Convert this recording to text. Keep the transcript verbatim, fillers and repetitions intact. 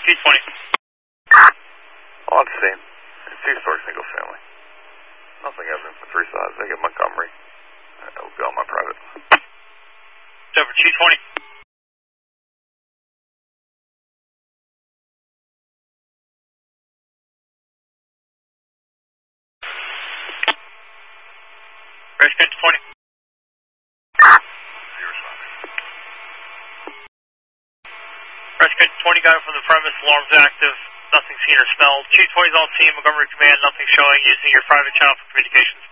Chief twenty. On scene. Two-story single family. Nothing evident for three sides. They get Montgomery. I will be on my private. Over, Chief twenty. Redskins twenty. Redskins twenty, guy from the premise, alarms active, nothing seen or smelled. Chief twenty is on scene, Montgomery Command, nothing showing, using your private channel for communications.